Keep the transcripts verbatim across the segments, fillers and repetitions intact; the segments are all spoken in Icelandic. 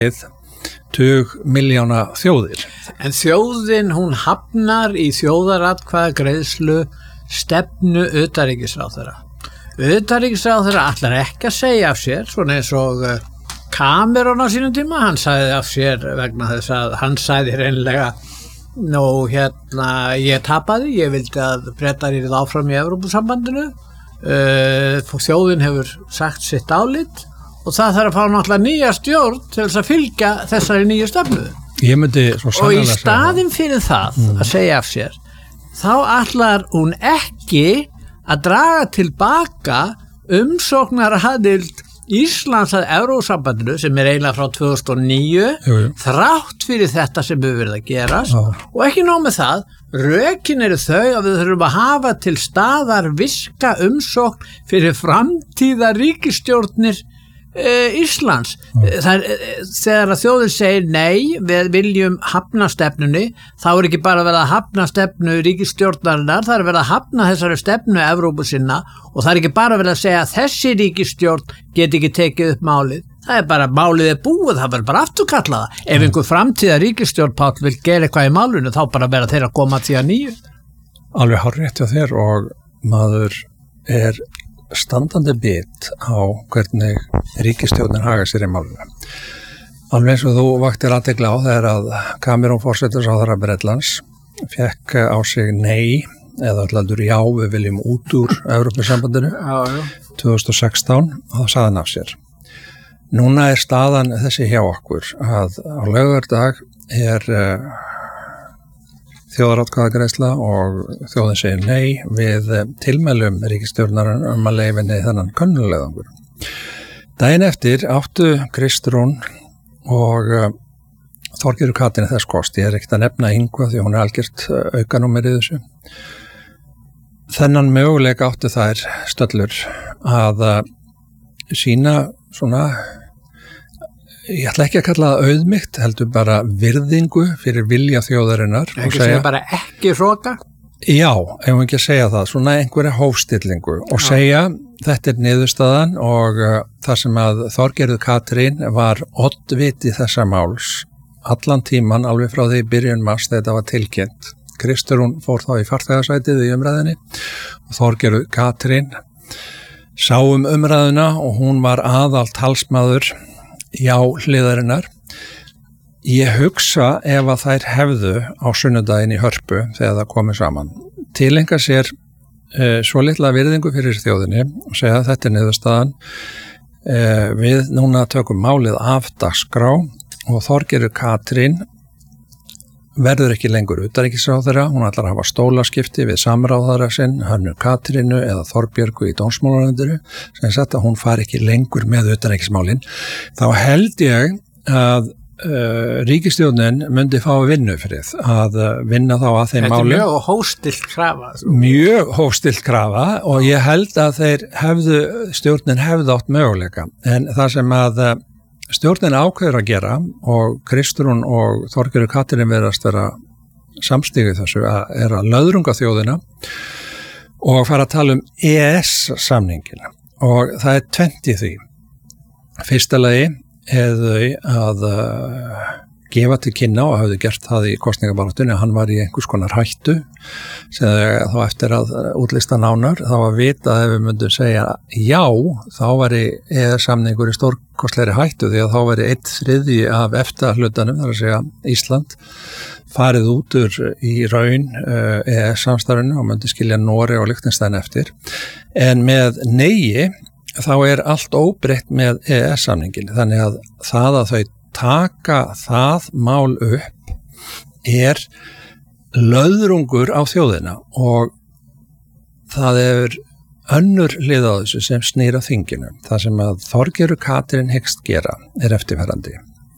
tug miljóna þjóðir. En þjóðin, hún hafnar í þjóðaratkvæðagreiðslu stefnu utanríkisráðherra. Utanríkisráðherra ætlar ekki að segja af sér, svona eins og Cameron á sínum tíma, hann sagði af sér vegna þess að hann sagði hreinlega nú hérna, ég tapaði, ég vildi að Bretar yrðu áfram í Evrópusambandinu, uh, þjóðin hefur sagt sitt álit og það þarf að fá náttúrulega nýja stjórn til þess að fylgja þessari nýju stefnu. Ég myndi svo og í sannarlega staðinn fyrir það Mm. að segja af sér, þá ætlar hún ekki að draga tilbaka umsóknaraðild Íslands að Evrópusambandinu sem er eiginlega frá tvö þúsund og níu Jú, jú. þrátt fyrir þetta sem hefur verið að gerast Já. og ekki nóg með það, rökin eru þau að við þurfum að hafa til staðar virka umsókn fyrir framtíða ríkisstjórnir e, Íslands. Það er, e, þegar að þjóðin segir nei, við viljum hafna stefnunni, þá er ekki bara verið að hafna stefnu ríkisstjórnarinnar, það er verið að hafna þessari stefnu Evrópusinna og það er ekki bara verið að segja að þessi ríkisstjórn get ekki tekið upp málið. Það er bara, málið er búið, það verður bara afturkallað það. Ef einhver framtíða ríkisstjórn Páll vil gera eitthvað í málinu, þá bara verða þeir að koma til að nýju. Alveg hárrétt hjá þér og maður er standandi bit á hvernig ríkisstjórnin haga sér í málinu. Alveg eins og þú vaktir athygli á þegar að Cameron forsætisráðherra Bretlands fekk á sig nei eða allaldur já, við viljum út úr Evrópusambandinu tvö þúsund og sextán og það sagði hann af sér. Núna er staðan þessi hjá okkur að á laugardag er uh, þjóðaratkvæðagreiðsla og þjóðin segir nei við tilmælum ríkisstjórnarinnar um að leyfa henni þennan könnuleiðangur. Daginn eftir áttu Kristrún og uh, Þorgerður Katrín þess kost, ég er ekkert að nefna Ingva því hún er algjört aukanúmer í þessu. Þennan möguleika áttu þær stöllur að uh, sína svona, ég ætla ekki að kalla það auðmýkt, heldur bara virðingu fyrir vilja þjóðarinnar. Ekki segja bara ekki hroka? Já, ef við ekki að segja það, svona einhverja hófstillingu og Já. segja þetta er niðurstaðan og uh, það sem að Þorgerður Katrín var oddviti þessa máls allan tíman alveg frá því byrjun mars þegar þetta var tilkynnt. Kristrún fór þá í farþegasætið í umræðinni og Þorgerður Katrín sá um umræðuna og hún var aðal talsmaður já hliðarinnar. Ég hugsa ef að þær hefðu á sunnudaginn í Hörpu þegar það komið saman. Tilenga sér uh, svo litla virðingu fyrir þjóðinni og segja að þetta er niðurstaðan. Uh, við núna tökum málið af dagskrá og Þorgerður Katrín verður ekki lengur utanríkisráðherra, hún ætlar að hafa stólaskipti við samráðara sinn, Hönnu Katrínu eða Þorbjörgu í dómsmálaráðuneytinu, sem sagt að hún fari ekki lengur með utanríkismálin. Þá held ég að uh, ríkisstjórnin myndi fá vinnu fyrir að uh, vinna þá að þeim málum. Þetta er mjög hófstilt krafa. Mjög hófstilt krafa og ég held að þeir hefðu, stjórnin hefðu átt möguleika, en það sem að uh, stjórnin ákveður að gera og Kristrún og Þorgerður Katrín verðast vera samstígu þessu að er að löðrunga þjóðina og fara að tala um E E S-samningina og það er tvennt í því. Fyrsta lagi hefðu að uh, gefa til kynna og hafðu gert það í kosningabaráttunni að hann var í einhvers konar hættu sem þá eftir að útlista nánar þá að vita að ef við myndum segja já, þá var í E E S-samningur í stórkostlegri hættu því að þá var í eitt þriðji af efta hlutanum, þar að segja Ísland, farið út úr í raun uh, E E S-samstarfinu og myndi skilja Noreg og Liechtenstein eftir. En með neigi þá er allt óbreytt með E E S-samningin, þannig að það að þau taka það mál upp er löðrungur á þjóðina og það er önnur hlið á þessu sem snýr á þinginu. Það sem að Þorgerður Katrín hyggst gera er eftirfarandi.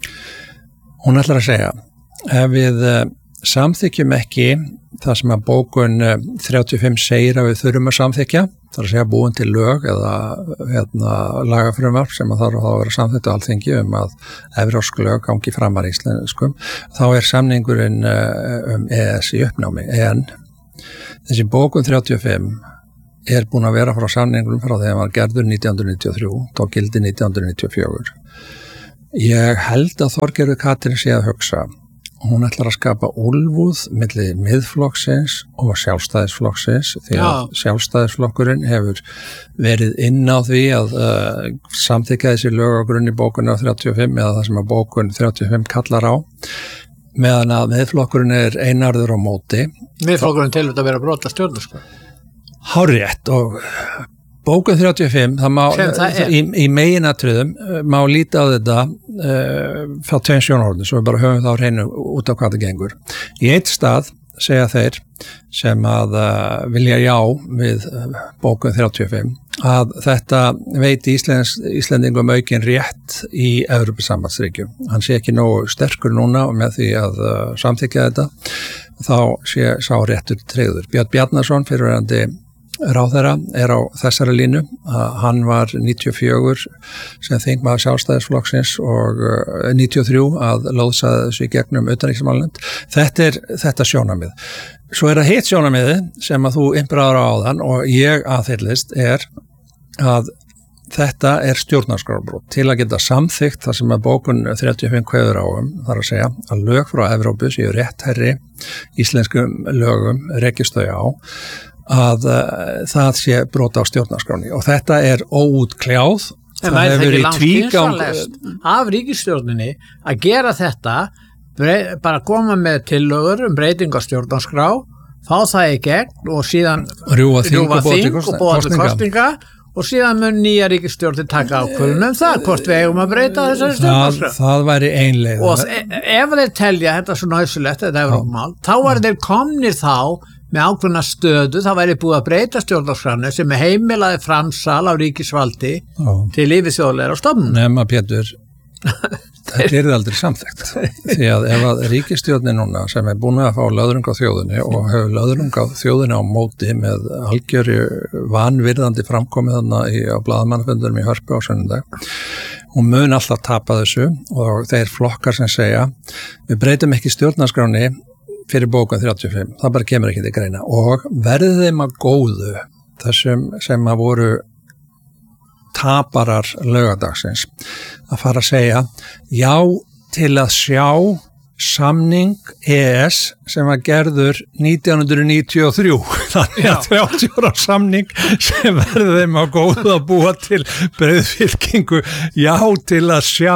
Hún ætlar að segja, ef við samþykjum ekki það sem að bókun þrjátíu og fimm segir að við þurfum að samþykja, það er að segja búin til lög eða hérna, lagafrumvarp sem að þarf að vera samþykkt á Alþingi um að evrópsk lög gangi framar íslenskum, þá er samningurinn um E E S í uppnámi. En þessi bókun þrjátíu og fimm er búin að vera frá samningurum frá þegar var gerður nítján hundruð níutíu og þrjú, tók gildi nítján hundruð níutíu og fjögur. Ég held að Þorgerður Katrín sé að hugsa. Hún ætlar að skapa úlfúð milli miðflokksins og sjálfstæðisflokksins því að Já. Sjálfstæðisflokkurinn hefur verið inn á því að uh, samþykja þessi lög á grunni bókunni á þrjátíu og fimm eða það sem að bókun þrjátíu og fimm kallar á meðan að miðflokkurinn er einarður á móti. Miðflokkurinn telur þetta að vera brot á stjórnarskrá. Hárrétt og bókun þrjátíu og fimm, það má, það í, í meginatriðum má líta á þetta uh, frá tveim sjónarhornum, svo við bara höfum þá hreinu út á hvað það gengur. Í eitt stað segja þeir sem að uh, vilja já við uh, bókun þrjátíu og fimm að þetta veiti Íslands, Íslendingum aukinn rétt í Evrópusambandsríkjum. Hann sé ekki nógu sterkur núna og með því að uh, samþykja þetta, þá sé sá réttur tryggður. Björn Bjarnason, fyrirverandi ráðherra, er á þessari línu. Hann var níutíu og fjögur sem þingmaður Sjálfstæðisflokksins og níutíu og þrjú að lóðsaði þessu í gegnum utanríkismálanefnd. Þetta er þetta sjónarmið. Svo er það hitt sjónarmiði sem að þú innbráður á áðan og ég aðhyllist er að þetta er stjórnarskrárbrot til að geta samþykkt það sem að bókun þrjátíu og fimm kveður á um, þar að segja að lög frá Evrópu séu réttherri íslenskum lögum rekist þau á að uh, það sé brot á stjórnarskráni og þetta er óútkljáð. En það hefur verið tvígang af ríkisstjórninni að gera þetta, brey, bara koma með tillögur um breyting á stjórnarskrá, fá það í gegn og síðan rjúfa þing og búa til kosninga og síðan mun nýja ríkisstjórnin taka ákvörðun um það, hvort við eigum að breyta þessari stjórnarskrá. Það, það væri ein leið. Og ef þeir telja þetta svo næsulegt, þetta er mál, þá er þeir komnir þá með ákveðna stöðu, það væri búið að breyta stjórnarskránu sem er heimilaði framsal á ríkisvaldi Já. Til yfirþjóðlegra stofnun. Nema Pétur, þetta er aldrei samþekkt. Því að ef að ríkisstjórnin núna sem er búin að fá löðrung á þjóðinni og hefur löðrung á þjóðinni á móti með algjöru vanvirðandi framkomið þarna á blaðamannfundurum í Hörpu á sunnudag, hún mun alltaf tapa þessu og þeir flokkar sem segja við breytum ekki stjórnarskráni fyrir bókun þrjátíu og fimm, það bara kemur ekki til greina og verði þeim að góðu þessum sem að voru taparar laugadagsins að fara að segja já til að sjá samning E S sem var gerður nítján hundruð níutíu og þrjú þannig að þrjátíu ára samning sem verði þeim að góða að búa til breiðfylkingu já til að sjá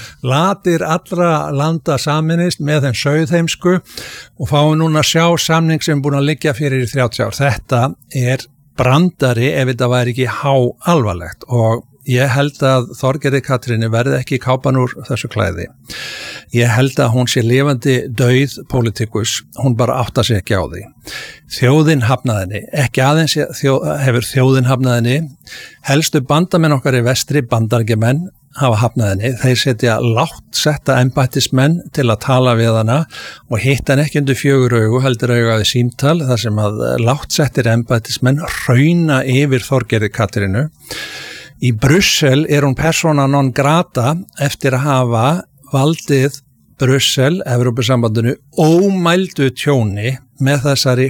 latir allra landa saminist með þeim sauðheimsku og fáum núna að sjá samning sem er búin að liggja fyrir í þrjátíu ár. Þetta er brandari ef þetta væri ekki há alvarlegt og ég held að Þorgerði Katrínu verði ekki kápan úr þessu klæði. Ég held að hún sé lifandi dauð politikus, hún bara átta sig ekki á því. Þjóðin hafnaðinni, ekki aðeins þjó, hefur þjóðin hafnaðinni, helstu bandamenn okkar í vestri, bandarækjumenn, hafa hafnaðinni. Þeir setja lágt setta embættismenn til að tala við hana og hitta hann ekki undir fjögur augu, heldur augaði símtal, þar sem að lágt settir embættismenn hrauna yfir Þorgerði Katrínu. Í Brussel er hún persona non grata eftir að hafa valdið Brussel, Evrópusambandinu, ómældu tjóni með þessari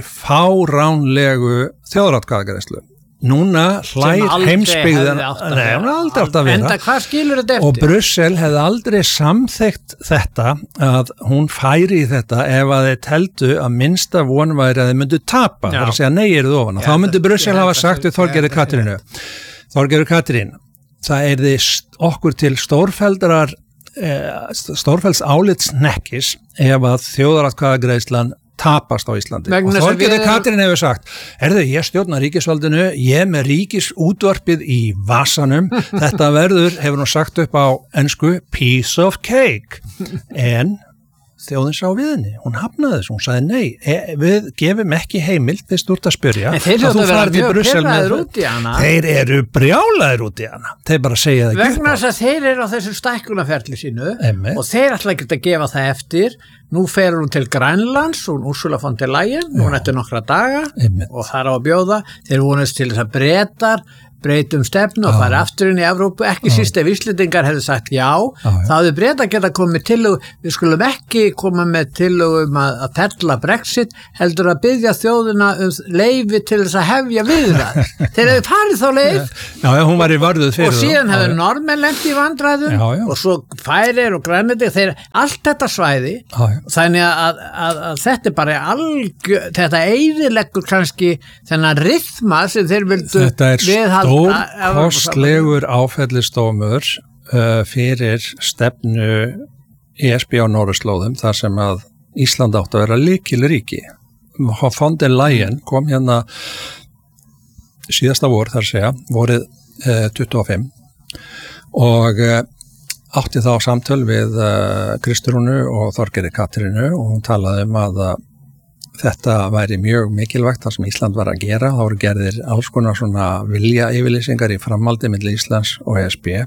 fáránlegu þjóðaratkvæðagreiðslu. Núna hlær heimsbyggðin, nei, hún er aldrei átt að vera. Enda hvað skilur þetta eftir? Og Brussel hefði aldrei samþykkt þetta að hún færi í þetta ef að þeir teldu að minnsta von væri að þeir myndu tapa, það er að segja nei eruð ofan. Þá myndi Brussel hafa sagt við Þorgerði Katrínu. Þorgerður Katrín, það er því okkur til stórfeldrar, eh, stórfelds álitsnekkis ef að þjóðaratkvæðagreiðslan tapast á Íslandi. Vegna og Þorgerður er... Katrín hefur sagt, erðu ég stjórna ríkisvaldinu, ég með ríkisútvarpið í vasanum, þetta verður, hefur hún sagt upp á ensku, piece of cake, en þjóðin sá við henni, hún hafnaði þessu, hún sagði nei, e, við gefum ekki heimild fyrst úr að spyrja en þeir að þú farið til Brussel með út í hana. Þeir eru brjálaðir út í hana, þeir bara segja það vegna þess að þeir eru á þessu stækkunarferli sínu Emme. Og þeir ætla ekki að gefa það eftir. Nú fer hún til Grænlands, hún Ursula von der Leyen, hún eftir nokkra daga Emme. Og það er á að bjóða, þeir vonast til þess að Bretar breytum stefnu og fara aftur inn í Evrópu, ekki síst ef Íslendingar hefðu sagt já, já, já. þá hefðu Bretar geta komið tillögu, við skulum ekki koma með tillögu um að, að fella Brexit, heldur að biðja þjóðina um leyfi til þess að hefja viðræður. Þeir hefðu farið þá leið já, já, hún var í vörðuð fyrir og síðan hefðu Norðmenn lent í vandræðum já, já. og svo Færeyjar og Grænlandi, þeir allt þetta svæði, já, já. þannig að, að, að þetta er bara algjör, þetta eyðileggur kannski þennan rythma sem þeir vildu viðhalda. Stórkostlegur áfellisdómur uh, fyrir stefnu E S B á norðurslóðum þar sem að Ísland átti að vera lykilríki. Von der Leyen kom hérna síðasta vor þar segja, vorið uh, tuttugu og fimm og uh, átti þá samtöl við uh, Kristrúnu og Þorgerði Katrínu og hún talaði um að uh, þetta væri mjög mikilvægt þar sem Ísland var að gera. Það voru gerðir alls konar svona vilja yfirlýsingar í framhaldi milli Íslands og E S B.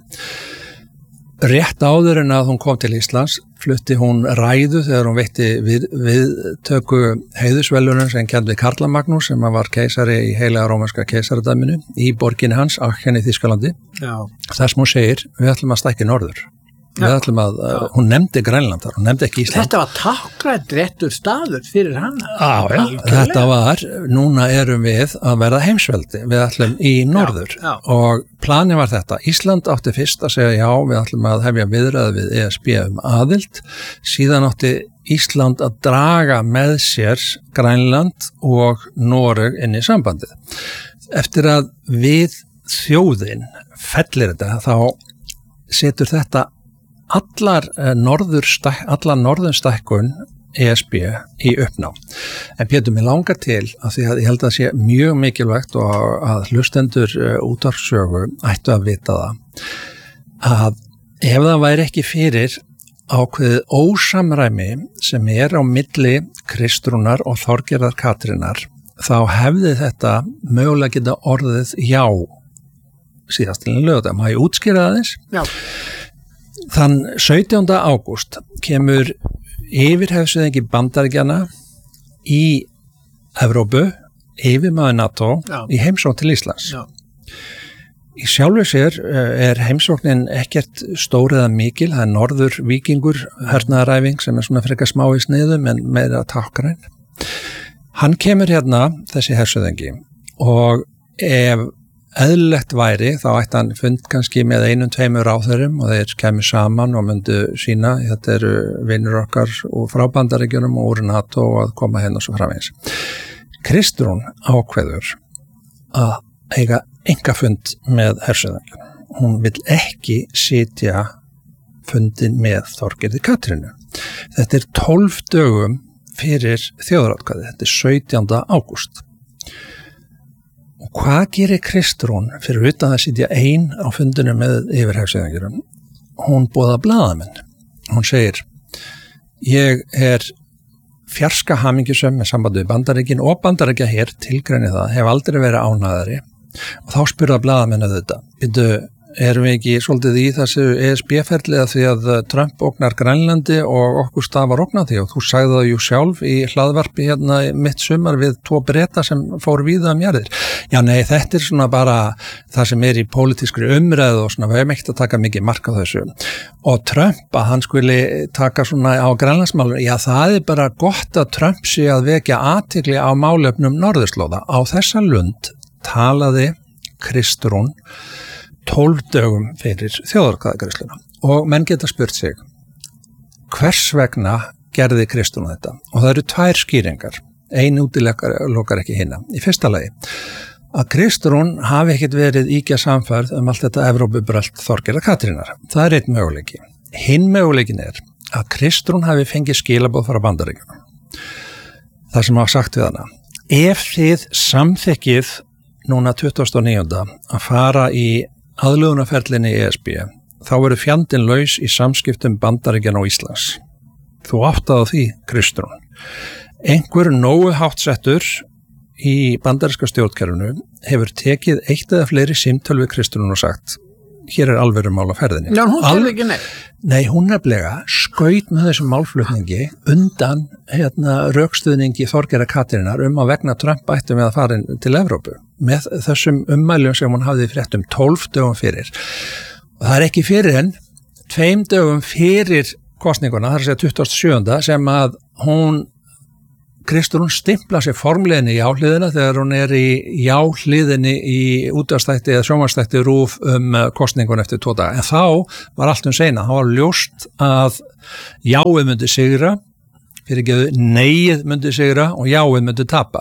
Rétt áður en að hún kom til Íslands flutti hún ræðu þegar hún veitti við, viðtöku heiðusvelunum sem kenndi við Karla Magnús sem var keisari í heilaga rómverska keisaradæminu í borginni hans, Aachen í Þýskalandi. Já. Þess sem hún segir, við ætlum að stækka norður. Við ætlum að, uh, hún nefndi Grænlandar, hún nefndi ekki Ísland. Þetta var tákgrænt réttur staður fyrir hana. Já, já, þetta var, núna erum við að verða heimsveldi, við ætlum í norður já, já. og planið var þetta. Ísland átti fyrst að segja já, við ætlum að hefja viðræði við E S B um aðild, síðan átti Ísland að draga með sér Grænland og Noreg inn í sambandið. Eftir að við þjóðin fellir þetta, þá setur þetta allar norðurstæk, allar norðurstækkun E S B í uppná. En Pétur, mér langar til að því að ég held að sé mjög mikilvægt og að hlustendur útvarpssögu ættu að vita það að ef það væri ekki fyrir ákveðið ósamræmi sem er á milli Kristrúnar og Þorgerðar Katrínar þá hefði þetta mögulega geta orðið já síðastilin lögðum. Má ég útskýra aðeins? Já. Þann sautjánda ágúst kemur yfirhefsöðingi Bandaríkjanna í Evrópu, yfirmaður NATO Já. Í heimsókn til Íslands. Já. Í sjálfu sér er heimsóknin ekkert stór eða mikil, það er norður víkingur hernaðaræfing sem er svona frekar smá í sniðum en meira tákgræn. Hann kemur hérna, þessi hersöðingi, og ef eðlilegt væri, þá ætti hann fund kannski með einum tveimur ráðherrum og þeir kemur saman og myndu sína, þetta eru vinur okkar og frá Bandaríkjunum og úr NATO og að koma henn og svo framvegis. Kristrún ákveður að eiga enga fund með hersöðingjum. Hún vill ekki sitja fundin með Þorgerði Katrínu. Þetta er tólf dögum fyrir þjóðaratkvæði, þetta er sautjánda ágúst. Og hvað gerir Kristrún fyrir utan að sitja ein á fundinu með yfirhefsöðingjum? Hún boðar blaðamenn. Hún segir, ég er fjarska hamingjusöm með sambandi við Bandaríkin og Bandaríkja hér tilgreinir það, hef aldrei verið ánæðari. Og þá spurða blaðamenn þetta, byrju, erum við ekki svolítið í þessu E S B-ferli að því að Trump ógnar Grænlandi og okkur stafar ógnar því og þú sagði það jú sjálf í hlaðvarpi hérna mitt sumar við tvo Breta sem fór víða um jarðir. Já nei, þetta er svona bara það sem er í pólitískri umræðu og svona við hefum ekkert að taka mikið mark á þessu. Og Trump að hann skuli taka svona á Grænlandsmálum, já það er bara gott að Trump sé að vekja athygli á málefnum norðurslóða. Á þessa lund talaði Kristrún tólf dögum fyrir þjóðaratkvæðagreiðsluna og menn geta spurt sig hvers vegna gerði Kristrún þetta og það eru tvær skýringar, ein útilokar ekki hinna. Í fyrsta lagi að Kristrún hafi ekkert verið íkja samfærð um allt þetta Evrópubrölt Þorgerðar Katrínar. Það er einn möguleiki. Hinn möguleikin er að Kristrún hafi fengið skilaboð frá Bandaríkjunum. Það sem hafa sagt við hana, ef þið samþykkið núna tuttugasta og níunda að fara í aðlögunarferlinni E S B, þá verður fjandinn laus í samskiptum Bandaríkjanna og Íslands. Þú áttaði því, Kristrún. Einhver nógu háttsettur í bandaríska stjórnkerfinu hefur tekið eitt eða fleiri símtöl við Kristrún og sagt, hér er alvöru mál á ferðinni. Já, hún gerði ekki neitt. Nei, hún nefnilega skaut með þessum málflutningi undan hérna, rökstuðningi Þorgerðar Katrínar um að vegna Trump ættu með að fara til Evrópu með þessum ummælum sem hún hafði frétt um tólf dögum fyrir. Og það er ekki fyrir en tveim dögum fyrir kosninguna, það er að segja tuttugasta og sjöunda sem að hún Kristrún stimpla sér formleginni í jáhliðina þegar hún er í jáhliðinni í útvarpsþætti eða sjónvarpsþætti RÚV um kosningun eftir tvo daga. En þá var allt um seina, þá var ljóst að jáið myndi sigra, fyrirgeðu neið myndi sigra og jáið myndi tapa.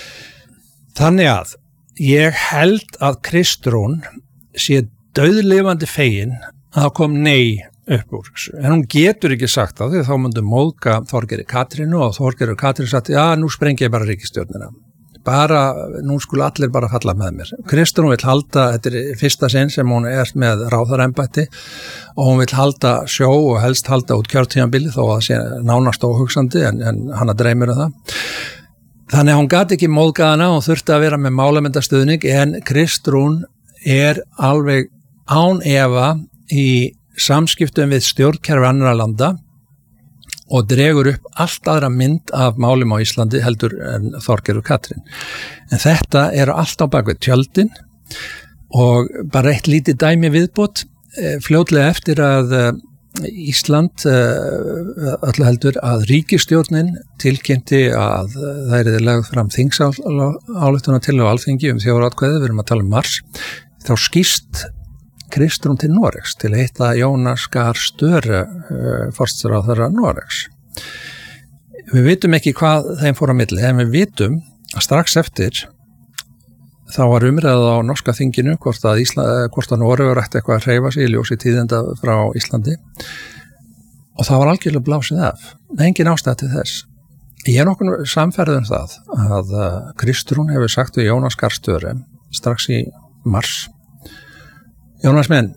Þannig að ég held að Kristrún sé dauðlifandi fegin að það kom nei upp úr þessu. En hún getur ekki sagt það því þá myndi móðga Þorgerði Katrínu og Þorgerður Katrínu sagt, já, nú sprengi ég bara ríkisstjórnina. Bara, nú skulu allir bara falla með mér. Kristrún vill halda, þetta er fyrsta sinn sem hún er með ráðherraembætti og hún vill halda sjó og helst halda út kjörtímabili þó að það sé nánast óhugsandi en, en hana dreymir um það. Þannig að hún gat ekki móðga hana og þurfti að vera með málamyndastuðning en Kristrún er alveg án efa í samskiptum við stjórnkerfi annarra landa og dregur upp allt aðra mynd af málum á Íslandi heldur en Þorgerður Katrín. En þetta eru allt á bakvið tjöldin og bara eitt lítið dæmi viðbót fljótlega eftir að Ísland öllu heldur að ríkisstjórnin tilkynnti að það er lagð fram þingsályktun til á Alþingi um þjóðaratkvæði, við erum að tala um mars, þá skýrst Kristrún til Noregs til að hitta Jónas Gahr Støre uh, forsætisráðherra Noregs. Við vitum ekki hvað þeim fór á milli, en við vitum að strax eftir þá var umræða á norska þinginu hvort að, Ísla, hvort að Noregur ætti eitthvað að hreyfa sig í ljósi tíðinda frá Íslandi og það var algjörlega blásið af. Engin ástæða til þess. Ég er nokkuð samferður um það að uh, Kristrún hefur sagt við Jónas Gahr Støre strax í mars Jónas minn,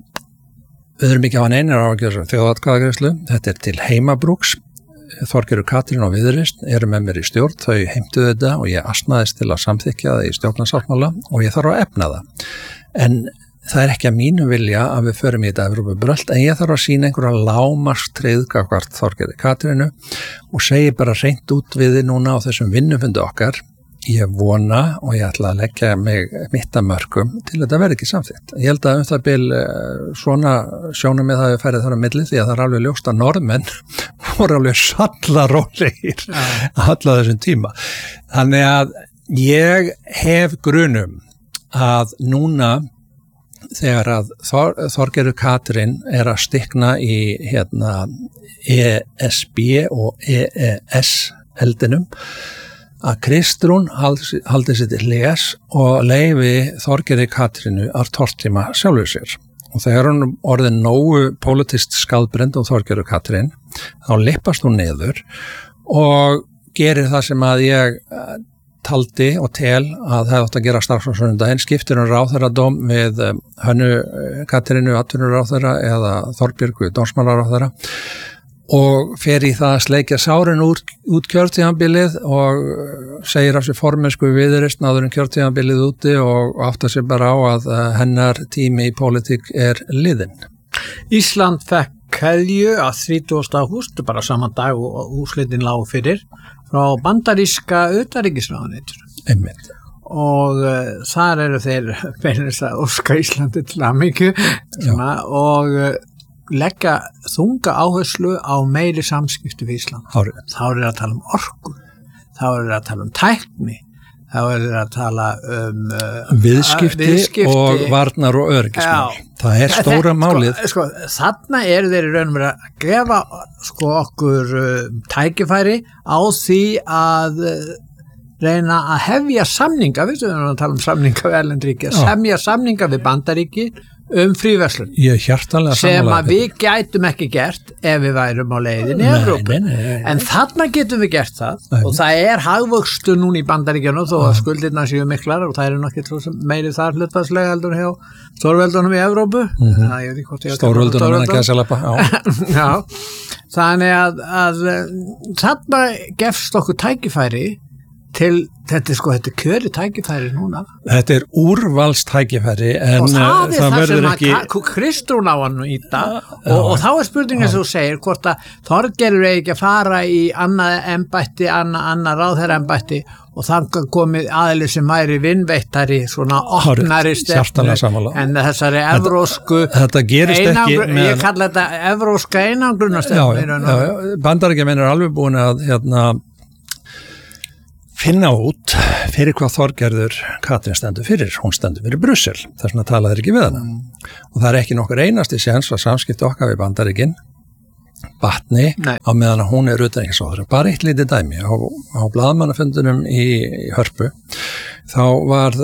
við erum ekki á hann einar á að gera þjóðatkvæðagreiðslu, þetta er til heimabrúks, Þorgerður Katrín og Viðreisn eru með mér í stjórn, þau heimtuðu þetta og ég asnaðist til að samþykkja það í stjórnarsáttmála og ég þarf að efna það. En það er ekki að mínu vilja að við förum í þetta Evrópubrölt, en ég þarf að sína einhverja lágmarkstryggð gagnvart Þorgerði Katrínu og segi bara hreint út við þið núna á þessum vinnufundi okkar. Ég vona og ég ætla að leggja mig mitt að mörkum til þetta verði ekki samþykkt. Ég held að um það bil svona sjónum með það við færið þar á milli því að það er alveg ljóst að norðmenn voru alveg sallarólegir að halla þessum tíma. Þannig að ég hef grunum að núna þegar að Þor, Þorgerður Katrín er að stikna í hérna, E S B og E E S eldinum að Kristrún haldi, haldi sér til les og leyfi Þorgerði Katrínu að tortíma sjálfur sér. Og þegar hún orðin nógu politist skadbrend og Þorgerður Katrín, þá lippast hún niður og gerir það sem að ég taldi og tel að það átt að gera strax á sunnudaginn, skiptir hún ráðherradóm við Hönnu Katrínu atvinnuráðherra eða Þorbjörgu dómsmálaráðherra og fer í það að sleikja sárin út, út kjörtíðanbilið og segir af sér formennsku Viðreisn áður en kjörtíðanbilið úti og áttar sér bara á að hennar tími í pólitík er liðinn. Ísland fekk kveðju að þrítugasta ágúst, bara saman dag og úrslitin lágu fyrir, frá bandaríska utanríkisráðuneytinu. Einmitt. Og uh, þar eru þeir beinist að óska Íslandi til hamingju og uh, leggja þunga áherslu á meiri samskipti við Ísland. Hárið. Þá er það að tala um orku, þá er það að tala um tækni, þá er það að tala um uh, viðskipti, viðskipti og varnar og öryggismál. Það er stóra Þe, málið. Sko, sko, þarna eru þeir í raunum að gefa sko, okkur uh, tækifæri á því að uh, reyna að hefja samninga, við erum að tala um samninga við erlendríki, að semja samninga við Bandaríki um fríverslun sem að við gætum ekki gert ef við værum á leiðin í Evrópu, en þarna getum við gert það nei. Og það er hagvöxtur núna í Bandaríkjunum þó að skuldirna séu miklar og það eru nokkið meiri þar hlutfallslega heldur hjá stórveldunum í Evrópu mm-hmm. stórveldunum að gæsa lappa já, þannig að, að þarna gefst okkur tækifæri til, þetta er sko, þetta er kjöri tækifæri núna. Þetta er úrvalstækifæri en og það er það, það sem ekki... að Kristrún á hann í dag og, og þá er spurningin sem þú segir hvort að Þorgerður eigi ekki að fara í annað embætti, annað, annað ráðherra embætti og þannig komið aðili sem væri vinnveittari svona opnari stefnu en þessari evrósku þetta gerist ekki með... ég kalla þetta evróska einangrunarstefnu. Bandaríkjamenn er alveg búin að hérna finna út fyrir hvað Þorgerður Katrín stendur fyrir, hún stendur fyrir Brussel, þess vegna talaði ekki við hana mm. og það er ekki nokkur einasti séns að samskipti okkar við Bandaríkin batni Nei. Á meðan að hún er utanríkisráðherra. Bara eitt lítið dæmi á, á blaðamannafundunum í, í Hörpu þá var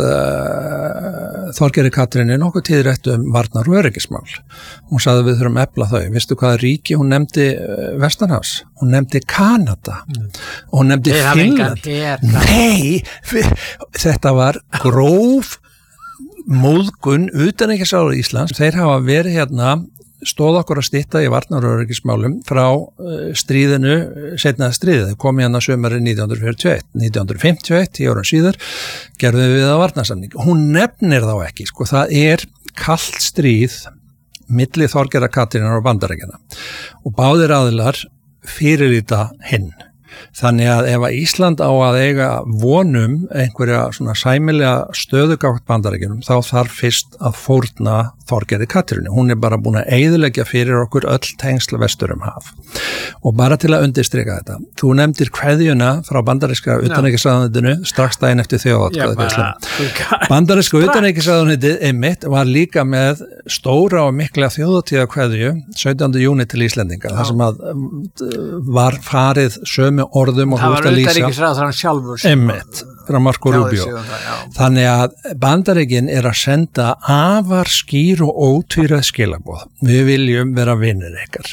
uh, Þorgerður Katrín nokkuð tíðrætt um varnar og öryggismál. Hún sagði við þurfum að efla þau. Vistu hvaða ríki hún nefndi uh, Vestanhafs? Hún nefndi Kanada mm. og hún nefndi Finnland. Nei, þetta var gróf móðgun utanríkisráðherra Íslands. Þeir hafa verið hérna stóð okkur að stytta í varnar- og öryggismálum frá uh, stríðinu, seinnaða stríðið, þau komið hann að sömari nítján hundruð fjörutíu og eitt. nítján hundruð fimmtíu og eitt, tíu árum síðar, gerðum við að varnarsamning. Hún nefnir þá ekki, sko, það er kalt stríð milli Þorgerðar Katrínar og Bandaríkjanna og báðir aðilar fyrirlíta hinn. Þannig að ef að Ísland á að eiga vonum einhverja svona sæmilega stöðugátt Bandaríkjunum þá þarf fyrst að fórna Þorgerði Katrínu. Hún er bara búin að eyðileggja fyrir okkur öll tengsl vestur um haf. Og bara til að undirstrika þetta, þú nefndir kveðjuna frá bandaríska utanríkisráðuneytinu strax daginn eftir þjóðatkvæðagreiðsluna. Bandaríska utanríkisráðuneytið einmitt var líka með stóra og mikla þjóðatíðakveðju sautjánda júní til Íslendinga, þar sem að var farið sömu orðum og það var utanríkisráðherrann sjálfur einmitt frá Marco Rubio. Þannig að Bandaríkin er að senda afar skýr og ótvíræð skilaboð. Við viljum vera vinir ykkar.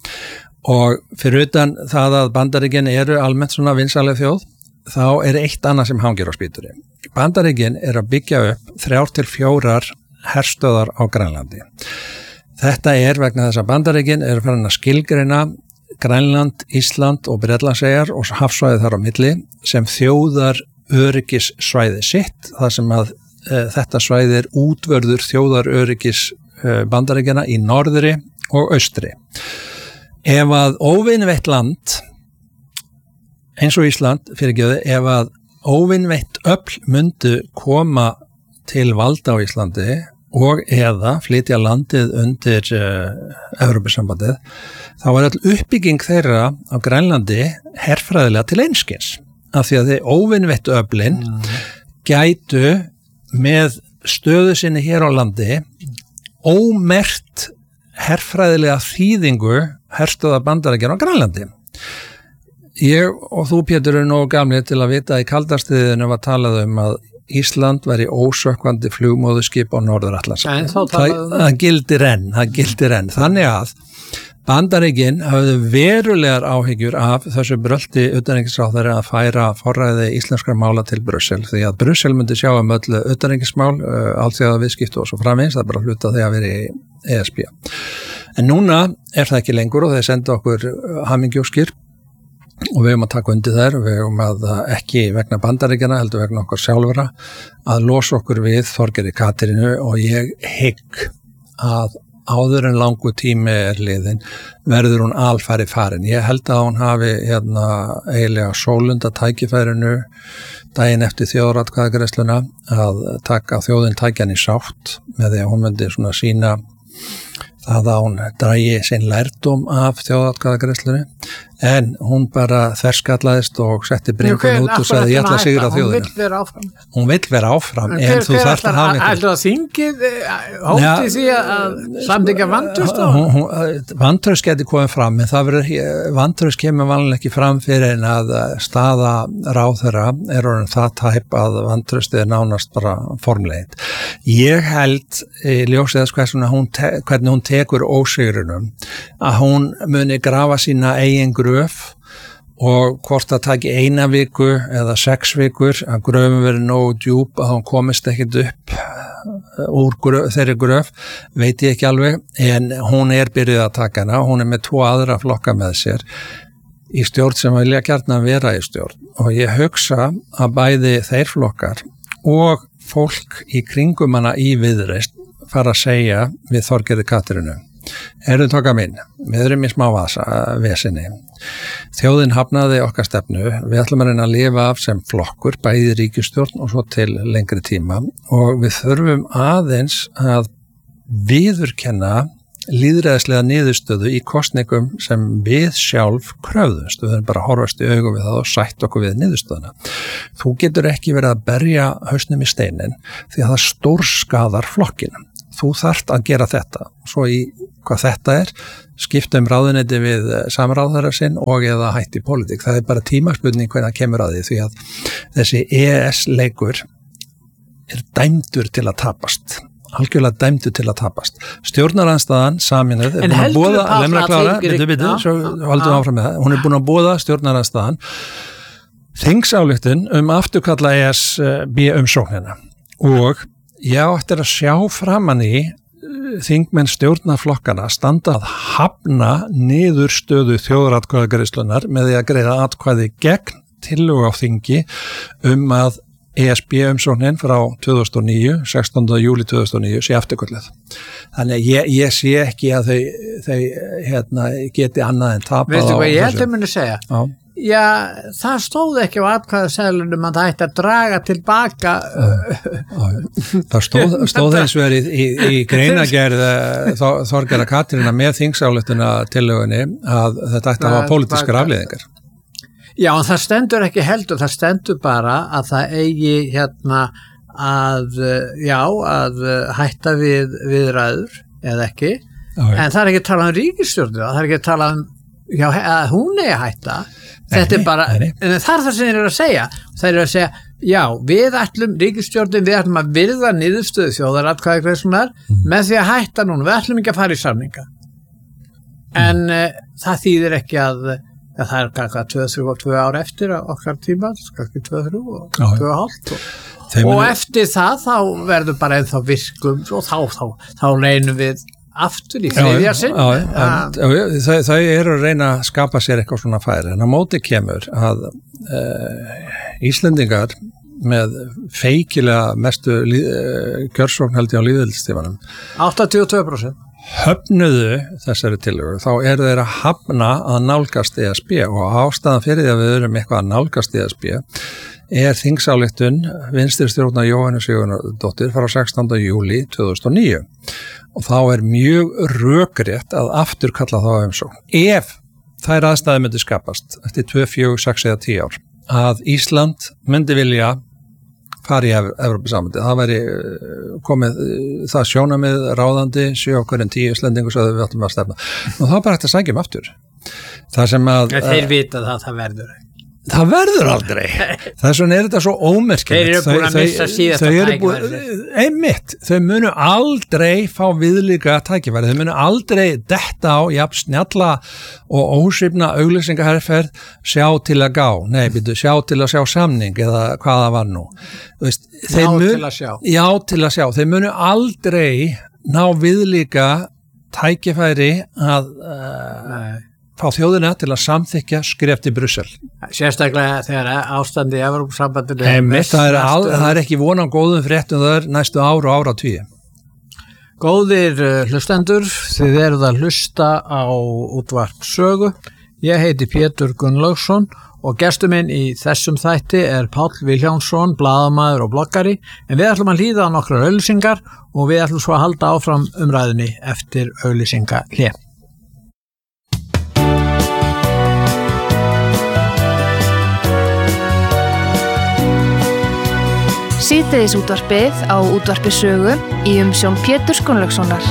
Og fyrir utan það að Bandaríkin eru almennt svona vinsaleg þjóð, þá er eitt annað sem hangir á spýtunni. Bandaríkin er að byggja upp þrjár til fjórar herstöðar á Grænlandi. Þetta er vegna þess að Bandaríkin eru farin að skilgreina Grænland, Ísland og Bretlandseyjar og hafsvæðið þar á milli sem þjóðar öryggissvæði sitt, þar sem að e, þetta svæði er útvörður þjóðar öryggis e, Bandaríkjanna í norðri og austri. Ef að óvinveitt land eins og Ísland fyrirgefðu, ef að óvinveitt öfl myndu koma til valda á Íslandi og eða flytja landið undir uh, Evrópusambandið, þá var all uppbygging þeirra á Grænlandi herfræðilega til einskis, af því að þeir óvinveitt öflin mm. gætu með stöðu sinni hér á landi ómerkt herfræðilega þýðingu herstöða Bandaríkjanna á Grænlandi. Ég og þú, Pétur, eru nógu gamlir til að vita að í kaldastriðinu var talað um að Ísland væri ósökkvandi flugmóðuskip á Norður-Atlantshafi. Það, það gildir enn, það gildir enn. Þannig að Bandaríkin hafði verulegar áhyggjur af þessu brölti utanríkisráðherra að færa forræði íslenskra mála til Brussel, því að Brussel myndi sjá um öllu utanríkismál, uh, allþjóða viðskipti og svo framvegis, það er bara hluta því að vera í E S B. En núna er það ekki lengur og þeir senda okkur hamingjóskir og við höfum að taka undir þær, við höfum að ekki vegna Bandaríkjanna, heldur vegna okkar sjálfra, að losa okkur við Þorgerði Katrínu og ég hygg að áður en langu tími er liðin verður hún alfæri farin. Ég held að hún hafi hérna eiginlega sólunda tækifærinu daginn eftir þjóðaratkvæðagreiðsluna að taka þjóðin tækjan í sátt með því að hún myndi svona sína það að hún dragi sinn lærdóm af þjóðaratkvæðagreiðslunni, en hún bara þverskallaðist og setti bringun út og sagði ég ætla að sigra þjóðina. Hún vill vera áfram. Hún vill vera áfram, en, en þú þarft að hafa eitthvað. Ætla að þingið hótti því að samþykkja vantraust? Vantraust geti komið fram, en það verður, vantraust kemur vanlega ekki fram fyrir en að staða ráðherra er orðin það tæp að vantraustið er nánast bara formlegin. Ég held, ljósið þess hvernig hún, te, hvernig hún tekur ósigrunum, að hún muni grafa sína eigin gröf og hvort það taki eina viku eða sex vikur að gröfum verið nógu djúp að hún komist ekkit upp úr gröf, þeirri gröf, veit ég ekki alveg, en hún er byrjuð að taka hana, hún er með tvo aðra flokka með sér. í stjórn sem vilja gjarnan vera í stjórn og ég hugsa að bæði þeir flokkar og fólk í kringum hana í Viðreisn fara að segja við Þorgerði Katrínu Eru tóka minn, við erum í smá vasa, vesinni. Þjóðin hafnaði okkar stefnu, við ætlum að reyna að lifa af sem flokkur, bæði ríkisstjórn og svo til lengri tíma og við þurfum aðeins að viðurkenna lýðræðislega niðurstöðu í kosningum sem við sjálf kröfðumst. Við þurfum bara að horfast í augum við það og sætt okkur við niðurstöðuna. Þú getur ekki verið að berja hausnum í steinin því að það stórskaðar flokkinn. Þú þarft að gera þetta. Svo í hvað þetta er, skipta um ráðuneyti við samráðherra sinn og eða hætti pólitík. Það er bara tímaspurning hvernig kemur að því því að þessi E E S-leikur er dæmdur til að tapast. Algjörlega dæmdur til að tapast. Stjórnarandstaðan saminuð er búin að boða, lemra klára, bitu, bitu, svo haldum áfram með það. Hún er búin að boða stjórnarandstaðan þingsályktun um afturkalla E S B umsóknina og ég átti að sjá framan í þingmenn stjórnarflokkana standa að hafna niðurstöðu þjóðaratkvæðagreiðslunar með því að greiða atkvæði gegn tillögu á þingi um að E S B umsóknin frá tvö þúsund og níu, sextánda júlí tvö þúsund og níu sé afturkölluð. Þannig að ég, ég sé ekki að þau, þau hérna, geti annað en tapað. Veistu hvað ég held að muni segja? Já. Já, það stóð ekki á atkvæðaseðlunum að það ætti að draga tilbaka. Það stóð, stóð eins og er í, í, í greinagerð Þorgerðar Katrínar með þingsályktuna tillögunni að þetta ætti að hafa pólitískar afleiðingar. Já, en það stendur ekki heldur, það stendur bara að það eigi hérna að, já, að hætta við viðræður eða ekki, já, en það er ekki að tala um ríkisstjórnina, það er ekki að tala um, já, að hún eigi að hætta. Þetta er bara, en það er það sem þeir eru að segja. Þeir eru að segja, já, við ætlum ríkisstjórnin, við ætlum að virða niðurstöðu þjóðaratkvæðagreiðslunnar mm. með því að hætta núna, við ætlum ekki að fara í samninga. En mm. uh, það þýðir ekki að, að það er kannski tvö, þrjú og tvö ár eftir okkar tíma, kannski tvö, þrjú og tvö og hálft. Og, og meni... eftir það þá verður bara ennþá virkum og þá, þá, þá reynum við aftur í þriðja sinn. Þau, þau eru að reyna að skapa sér eitthvað svona færi, en á móti kemur að uh, Íslendingar með feikilega mestu uh, kjörsókn held ég á lýðveldistímanum áttatíu og tvö prósent höfnuðu þessari tillögu, þá eru þeir að hafna að nálgast E S B og ástæðan fyrir því að við erum eitthvað að nálgast E S B er þingsályktun vinstri stjórnar Jóhannu Sigurðardóttur frá sextánda júlí tvö þúsund og níu og þá er mjög rökrétt að afturkalla þá umsókn. Ef þær aðstæði myndi skapast eftir tvö, fjögur, sex eða tíu ár að Ísland myndi vilja fara í Evrópusambandið, það væri komið það sjónamið ráðandi sjö okkur en tíu Íslendingur svo við ætlum að stefna og þá bara hægt að sækja um aftur. Það sem að þeir vita það, það verður Það verður aldrei. Þess vegna er þetta svo ómerkilegt. Þeir eru búin að missa síðasta tækifæri. Einmitt, þau munu aldrei fá viðlíka tækifæri. Þau munu aldrei detta á jafn snjalla og ósvipna auglýsingaherferð sjá til að gá. Nei, byrju, sjá til að sjá samning eða hvað það var nú. Veist, já mun, til að sjá. Já til að sjá. Þau munu aldrei ná viðlíka tækifæri að... Uh, Nei. Fá þjóðina til að samþykja skref til Brussel. Sérstaklega þegar ástandi í Evrópusambandinu Einmitt, það er, al, það er ekki von á góðum fréttum það er næstu ár og ára tíu. Góðir hlustendur, þið eruð að hlusta á útvarp Sögu. Ég heiti Pétur Gunnlaugsson og gestur minn í þessum þætti er Páll Vilhjálmsson, blaðamaður og bloggari, en við ætlum að hlýða á nokkrar auglýsingar og við ætlum svo að halda áfram umræðunni eftir auglýsingahlé. Síðdegis útvarpið á útvarpi Sögu í umsjón Péturs Gunnlaugssonar.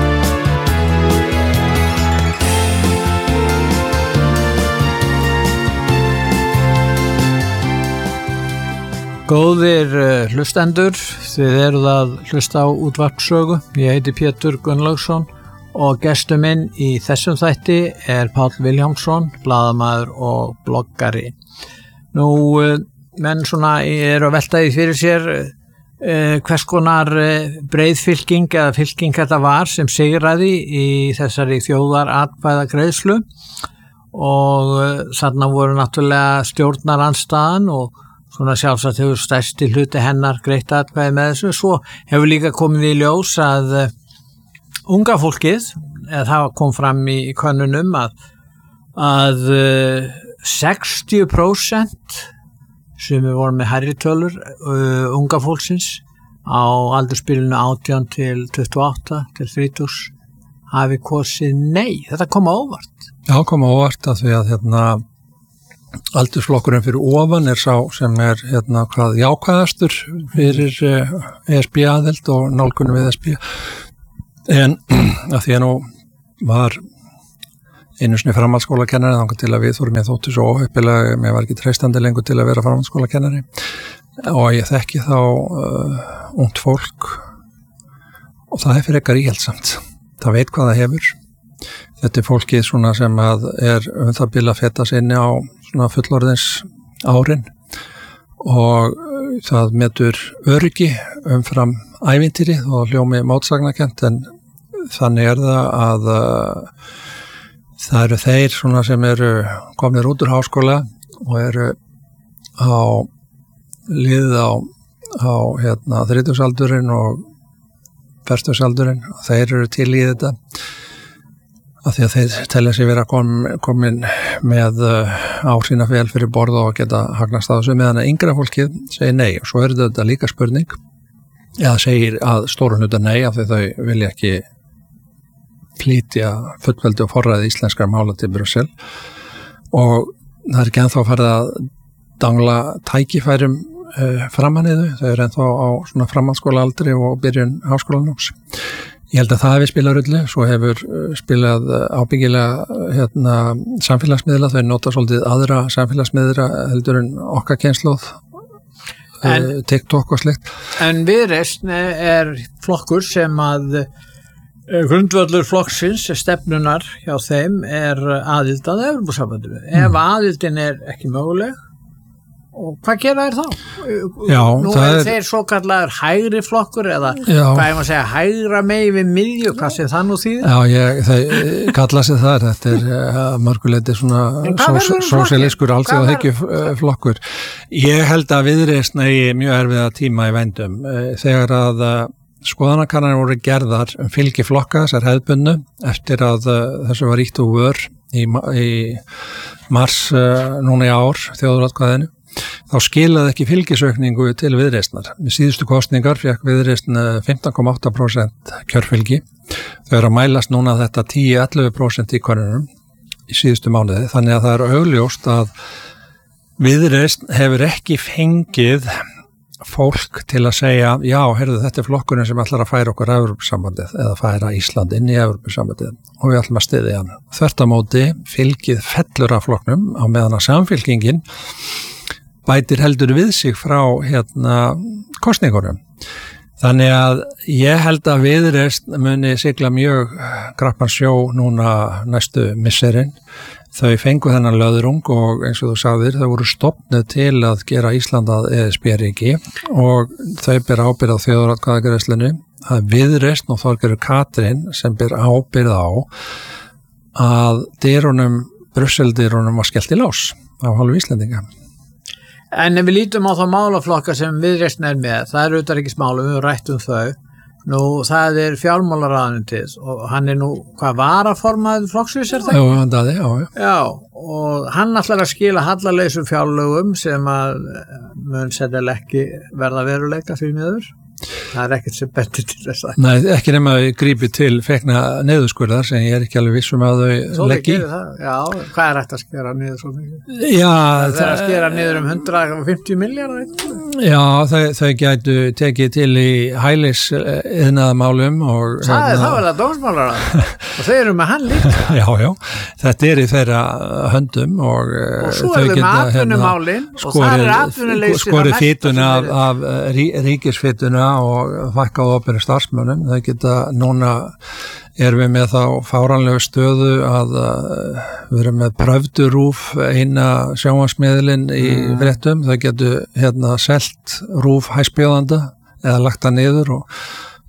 Góðir hlustendur, þið eruð að hlusta á útvarp Sögu. Ég heiti Pétur Gunnlaugsson og gestur minn í þessum þætti er Páll Vilhjálmsson, blaðamaður og bloggari. Nú... menn svona eru að velta því fyrir sér eh, hvers konar eh, breiðfylking eða fylking þetta var sem sigraði í þessari þjóðaratkvæðagreiðslu og þarna voru náttúrulega stjórnarandstaðan og svona sjálfsagt hefur stærsti hluti hennar greitt atkvæði með þessu. Svo hefur líka komið í ljós að unga fólkið, eða það kom fram í könnunum að, að sextíu prósent sem við vorum með hærri tölur uh, unga fólksins á aldursbilinu átján til tuttugu og átta til þrítugs hafi kosið nei. Þetta kom á óvart. Já, kom á óvart að því að hérna aldursflokkurinn fyrir ofan er sá sem er hérna hvað jákvæðastur fyrir E S B aðild og nálgunum við E S B. En að því að nú var einu sinni framhaldsskólakennari þannig til að við þórum ég þóttu svo óheppilega, mér var ekki treystandi lengur til að vera framhaldsskólakennari og ég þekki þá uh, ungt fólk og það er fyrir ekkar íhaldsamt. Það veit hvað það hefur. Þetta er fólkið svona sem að er um það bil að feta sinni á svona fullorðins árin og það metur öryggi umfram ævintýri og hljómi mótsagnakent en þannig er það að uh, það eru þeir svona sem eru komnir út úr háskóla og eru á liðið á, á hérna, þrítugsaldurinn og fertugsaldurinn og þeir eru til í þetta af því að þeir telja sig vera kom, komin með uh, áhrina vel fyrir borð og geta hagnast á þessu meðan að yngra fólkið segir nei og svo er þetta líka spurning eða segir að stórun hluta nei af því þau vilja ekki flytja fullveldi og forræði íslenskar mála til Brussel og það er ekki ennþá farið að dangla tækifærum uh, framanniðu, þau eru ennþá á svona framhaldsskóla aldri og byrjun háskólanáms. Ég held að það hefur spilað rullu, svo hefur spilað ábyggilega hérna, samfélagsmiðla, þau nota svolítið aðra samfélagsmiðla heldur en okkar kynslóð, en, uh, TikTok og slikt. En Viðreisn er flokkur sem að grundvöllur flokksins, stefnunar hjá þeim er aðild að Evrópusambandinu. Mm. Ef aðildin er ekki möguleg, og hvað gera þær þá? Já, Nú það er er þeir svo kallar hægri flokkur eða Já. hvað ég maður segja, hægra megi við miðju, hvað sé það nú þýðir? Já, ég, þau kalla sig þar, þetta er uh, mörguleiti svona En hvað verður um sósíalískur flokkinn? alþjóð Hvað ekki flokkur. Ég held að Viðreisn eigi mjög erfiða tíma í vændum. Þegar að uh, skoðanakannanir voru gerðar um fylgi flokka, þessar hefðbundu, eftir að uh, þessu var ríkt úr vör í, í mars uh, núna í ár, þjóðaratkvæðinu, þá skilaði ekki fylgisaukningu til Viðreisnar. Við síðustu kostningar fekk Viðreisn fimmtán komma átta prósent kjörfylgi. Þau eru að mælast núna þetta tíu til ellefu prósent í könnunum í síðustu mánuði. Þannig að það er augljóst að Viðreisn hefur ekki fengið fólk til að segja, já, heyrðu, þetta er flokkurinn sem ætlar að færa okkur Evrópusambandið eða færa Ísland inn í Evrópusambandið og við ætlum að styðja hann. Þvert á móti fylgið fellur af flokknum á meðan að samfylkingin bætir heldur við sig frá hérna kostningunum. Þannig að ég held að Viðreisn muni sigla mjög krappan sjó núna næstu misserinn. Þau fengu þennan löðrung og eins og þú sagðir, þau voru stofnuð til að gera Ísland að E S B-ríki og þau ber ábyrgð á þjóðaratkvæðagreiðslunni. Það er Viðreisn og Þorgerður Katrín sem ber ábyrgð á að dyrunum, Brussel-dyrunum var skellt í lás af hálfu Íslendinga. En ef við lítum á þá málaflokka sem Viðreisn er með, það er utanríkismálum, við höfum rætt um þau. Nú, það er fjármálaráðuneytið og hann er nú, hvað, varaformaður flokksins er það? Já, hann daði, já, já. Já, og hann ætlar að skila hallarleysum fjárlögum sem að mun sennilega ekki verða veruleika fyrir miður. Það er ekkert sem bendir til þess að. Nei, ekki nema að grípi til fekna niðurskurðar sem ég er ekki alveg vissum að þau leggi. Já, hvað er þetta að skera niður svo mikið? Já, það er að skera niður um hundrað og fimmtíu milljarðar. Já, þau, þau gætu tekið til í hælis iðnaðarmálum og það er þá er það dómsmálaráð og þau eru með hann líka. Já, já, þetta er í þeirra höndum og, og svo er þau með atvinnumálin og það er atvinnuleysi skorið fítuna af, af rí, ríkisfítuna og fækkað opinni starfsmönnum. Það geta núna erum við með þá fáránlegu stöðu að uh, við erum með Prövdurúf, eina sjónvarpsmiðlinn í mm. fréttum. Það getur hérna selt rúf hæstbjóðanda eða lagt það niður og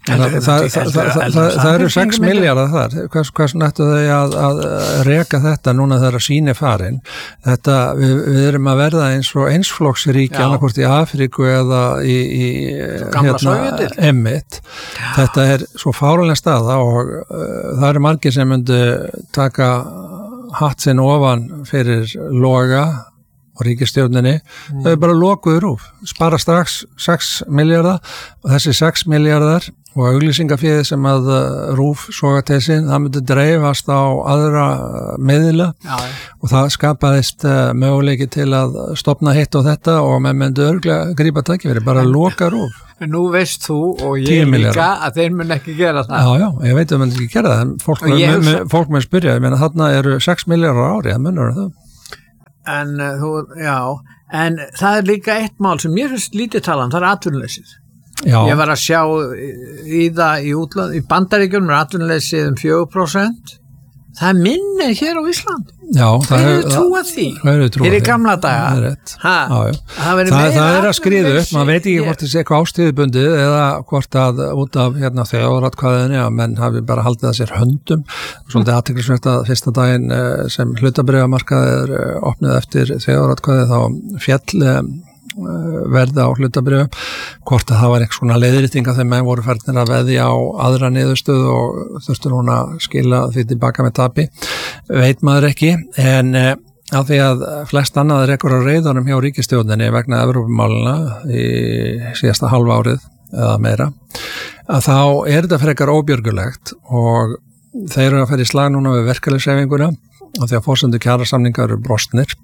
Það, það, það, það, það, það eru sex milljarðar þar, hvers, hvers nættu þau að, að reka þetta núna þegar síni farin, þetta, við, við erum að verða eins og einsflokksríki annarkvort í Afríku eða í, í hérna, Emmitt, þetta er svo fáránleg staða og uh, það eru margir sem myndu taka hatt sinn ofan fyrir Loga og ríkisstjórninni, mm. þau bara lokuðu RÚV, spara strax sex milljarðar og þessi sex milljarðar og auglýsingaféð sem að RÚV soga til sín, það myndi dreifast á aðra miðla Já. Og það skapaðist möguleiki til að stopna hitt og þetta og menn myndi örgulega grípa tækifæri, bara loka RÚV. En nú veist þú og ég líka að þeir mun ekki gera það. Já, já, ég veit að þeir mun ekki gera það, en fólk mun fólk mun spyrja, ég meina þarna eru sex milljarðar á ári, það munur það. En þú, já, en það er líka eitt mál sem mér finnst lítið tala um, það er atvinnuleysið. Já. Ég var að sjá í það í útland, í Bandaríkjunum er atvinnuleysið um fjögur prósent. Það er minni hér á Ísland. Já, það er trúa því. Það er trúa því. Hér í gamla daga. Það er rétt. Ha, já, já. Það, það, það er að skriða upp, maður veit ekki hvort þessi eitthvað ástíðubundið eða hvort að út af hérna þjóðaratkvæðinni að menn hafi bara haldið að sér höndum. Svolítið athyglisvert að fyrsta daginn sem hlutabréfamarkaðir opnið eftir þjóðaratkvæði þá fjall verða á hlutabrjöfum, hvort að það var eitthvað svona leiðrýtinga þegar menn voru færðin að veðja á aðra niðurstöðu og þurftu hún að skila því tilbaka með tapi, veit maður ekki, en af því að flest annað er ekkur á reiðanum hjá ríkisstjórninni vegna Evrópumálina í síðasta halva árið eða meira, að þá er þetta frekar óbjörgulegt og þeir eru að fara í slag núna við verkalýðshreyfinguna af því að forsendur kjarasamningar eru brostnir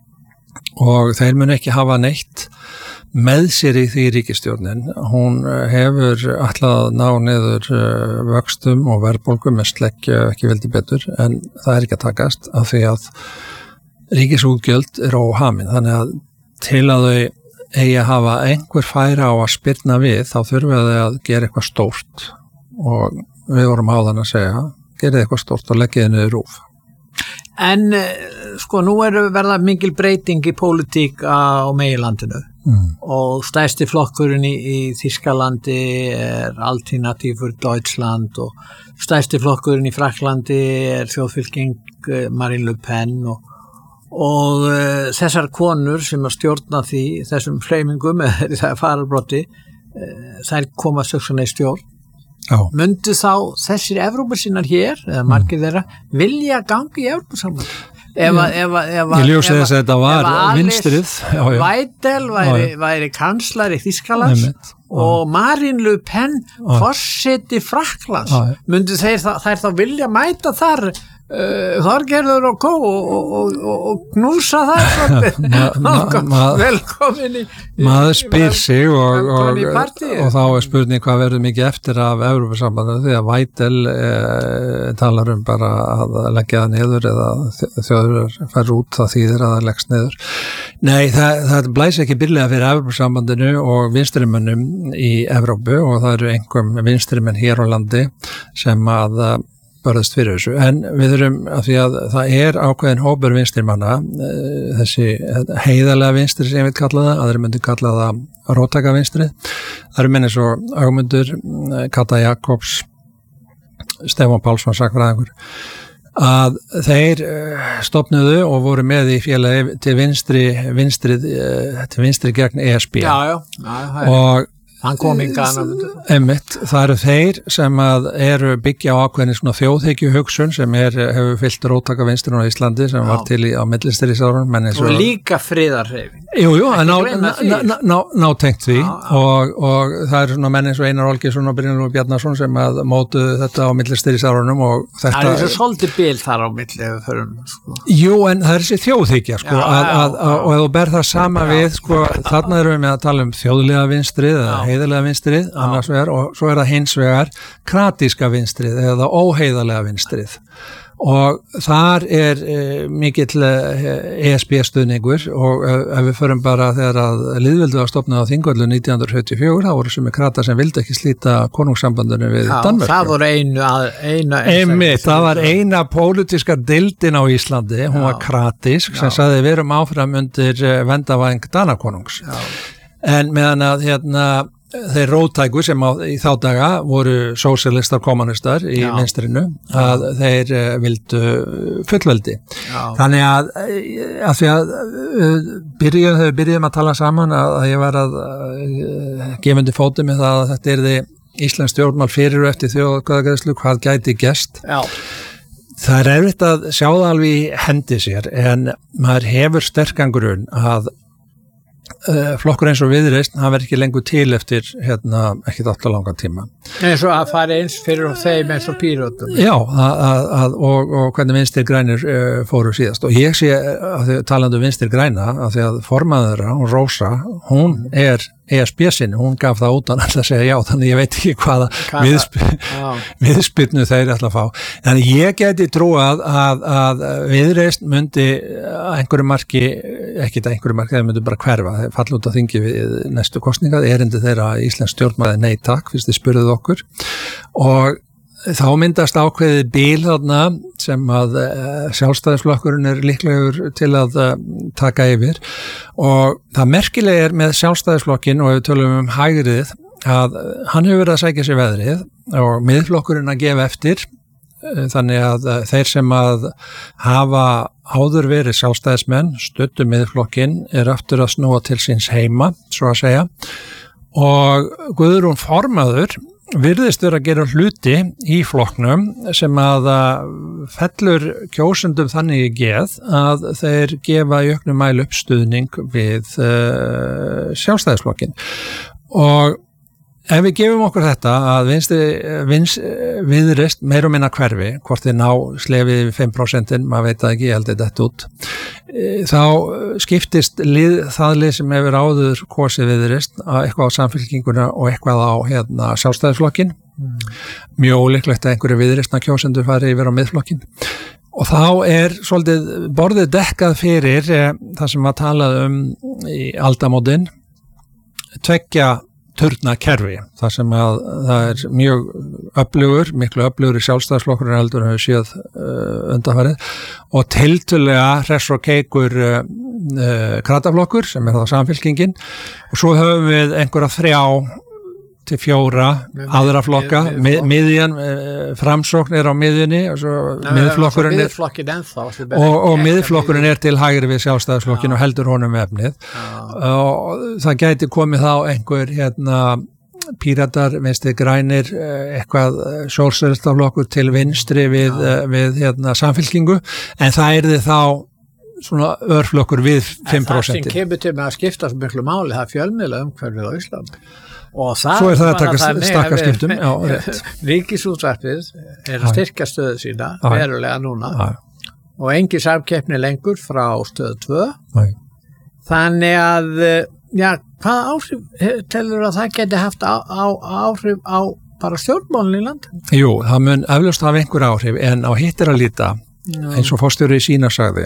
og þeir mun ekki hafa neitt með sér í því ríkisstjórnin. Hún hefur ætlað að ná niður vöxtum og verðbólgu með sleggju ekki veldi betur en það er ekki að takast af því að ríkisútgjöld er óhamin. Þannig að til að þau eigi að hafa einhver færa á að spyrna við þá þurfum þau að gera eitthvað stórt og við vorum áðan að segja gerið eitthvað stórt og leggið niður RÚV. En sko nú er verða mikil breyting í pólitík á meginlandinu mm. og stærsti flokkurinn í, í Þýskalandi er Alternative für Deutschland og stærsti flokkurinn í Frakklandi er þjóðfylking Marine Le Pen og, og uh, þessar konur sem að stjórna því þessum hreyfingum eða það er fararbrotti uh, þær koma sögsann í stjórn. Já. Myndu þá þessir Evrópusinnar hér, eða margir þeirra, vilja gangi í Evrópusamband? Ef að, ef að, ef að, ég ljósi þess að þetta var vinstrið. Weidel væri, væri kanslar í Þýskalands og Marine Le Pen forseti Frakklands. Myndu þeir þá, þær þá vilja mæta þar uh, Þorgerður og Kó og, og, og, og knúsa þar ma, ma, ma, velkomin í maður spyr sig og, og, og, og þá er spurning hvað verður mikið eftir af Evrópusambandinu því að Weidel eh, talar um bara að leggja það niður eða þjóður fær út það þýðir að það leggst niður. Nei, það, það blæs ekki byrlega fyrir Evrópusambandinu og vinstrimönnum í Evrópu og það eru einhverjum vinstrimenn hér á landi sem að barðast fyrir þessu, en við erum af því að það er ákveðin hópur vinstrimanna, þessi heiðarlega vinstri sem ég vil kalla það, aðri myndi kalla það róttaka vinstri, það eru menn eins og Ögmundur, Kata Jakobs, Stefán Pálsson sakfræðingur, að þeir stofnuðu og voru með í félagi til vinstri, vinstri, til vinstri gegn E S B já, já, já, og hann kom í Ghana. Einmitt, það eru þeir sem að eru byggja á ákveðni svona þjóðhyggju hugsun sem er, hefur fyllt róttaka vinstrinu á Íslandi sem Já. Var til í, á millistyrjisárunum. Og, og líka friðarhreyfing. Jú, jú, ná, ná, ná, ná tengt því Já, og, og það eru svona menn eins og Einar Olgeirsson og Brynjólfur Bjarnason sem að mótu þetta á millistyrjisárunum og þetta. Það er þessi svolítið bil þar á milli förum, sko. Jú, en það er þessi þjóðhyggja, sko, Já, að, að, að, og ef þú ber það sama Já. Við, sko, þarna erum við að tala um þjóðlega vinstrið eða heiðarlega vinstrið, annars vegar og svo er það hins vegar kratíska vinstrið eða óheiðarlega vinstrið og þar er e, mikill E S B-stuðningur og e, ef við förum bara þegar að lýðveldi var stofnað á Þingvöllu nítján hundruð sjötíu og fjögur þá voru sumir kratar sem vildi ekki slíta konungssambandinu við Danmörku. Það voru einu, eina Einmitt, það var eina pólitíska deildin á Íslandi, hún Já. Var kratísk Já. Sem sagði við erum áfram undir vendavæng Danakonungs. Já. En meðan að hérna þeir róttæku sem á, í þá daga voru sósíalistar kommunistar í Já. Vinstrinu að Já. Þeir uh, vildu fullveldi. Já. Þannig að, að því að uh, byrjum, þegar við byrjum að tala saman að, að ég var að uh, gefundi fóti með það að þetta er því Íslands stjórnmál fyrir og eftir þjóðatkvæðagreiðslu, hvað gæti gerst. Já. Það er erfitt að sjá það alveg í hendi sér en maður hefur sterkan grunn að Uh, flokkur eins og Viðreisn, hann verður ekki lengur til eftir hérna, ekki alltaf langan tíma. Eins og að fara eins fyrir þeim eins og Pírötum. Já, að, að, og, og hvernig Vinstri grænir uh, fóru síðast. Og ég sé, að talandi um Vinstri græna, að því að formaður, hún Rósa, hún er E S B-sinni, hún gaf það út að alltaf segja já, þannig ég veit ekki hvaða viðsp viðspyrnu þeir ætla að fá. Þannig ég geti trúað að, að Viðreisn myndi einhverju marki, ekki það einhverju marki, þeir myndi bara hverfa, þeir falla út á þingi við næstu kosninga, erindi þeirra Íslands stjórnmáli nei takk, fyrst þið spurðuð okkur og þá myndast ákveðið bíl þarna sem að uh, sjálfstæðisflokkurinn er líklegur til að uh, taka yfir og það merkilega er með sjálfstæðisflokkin og við tölum um hægrið að uh, hann hefur verið að sækja sér veðrið og miðflokkurinn að gefa eftir uh, þannig að uh, þeir sem að hafa áður verið sjálfstæðismenn stuttu miðflokkin er aftur að snúa til síns heima, svo að segja og Guðrún formaður virðist vera að gera hluti í flokknum sem að fellur kjósendum þannig í geð að þeir gefa í auknum mæli upp stuðning við uh, sjálfstæðisflokkin og ef við gefum okkur þetta að vinstri, vinst, Viðreisn meir og minna hverfi, hvort þið ná slefið við fimm prósent, maður veit það ekki, ég held þetta út, þá skiptist lið, það lið sem hefur áður kosið Viðreisn eitthvað á samfylkinguna og eitthvað á hérna, sjálfstæðisflokkin, mm. mjög ólíklegt að einhverju Viðreisna kjósendur fari yfir á miðflokkin. Og þá er svolítið borðið dekkað fyrir eh, það sem var talað um í aldamótin, tveggja turna kerfi, þar sem að það er mjög öflugur, miklu öflugur í sjálfstæðisflokkurinn heldur en við séð uh, undanfarið og tiltölulega hress og keikur uh, uh, krataflokkur sem er það samfylkingin og svo höfum við einhverja þrjá til fjóra aðra flokka, mið, miðjan uh, framsókn er á miðjunni og svo Nei, miðflokkurinn er ennþá, og, og miðflokkurinn er til hægri við sjálfstæðisflokkin og heldur honum efnið Já. Og það gæti komið þá einhver hérna Píratar, Vinstri grænir eitthvað sósíalistaflokkur til vinstri við, við hérna samfylkingu en það er þið þá svona örflokkur við fimm prósent. En það sem kemur til með að skipta svo miklu máli það fjölmiðla umhverfið á Íslandi. Og það Svo er það að taka stakkarskiptum. Já, rétt. Ríkisútvarpið er að styrkja stöðu sína verulega núna Æ. Og engin samkeppni lengur frá stöðu tvö. Æ. Þannig að, já, hvaða áhrif telur að það geti haft á, á, áhrif á bara stjórnmálinn í landinu? Jú, það mun eflaust hafa einhver áhrif en á hitt er að líta eins og forstjóri Sína sagði